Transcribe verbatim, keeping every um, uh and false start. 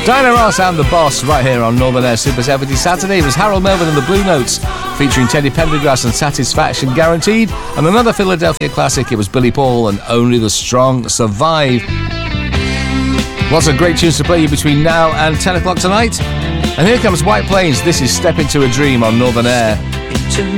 Diana Ross and The Boss right here on Northern Air Super seventies. Saturday was Harold Melvin and the Blue Notes featuring Teddy Pendergrass and Satisfaction Guaranteed, and another Philadelphia classic, it was Billy Paul and Only the Strong Survive. Lots of great tunes to play you between now and ten o'clock tonight, and here comes White Plains. This is Step Into a Dream on Northern Air.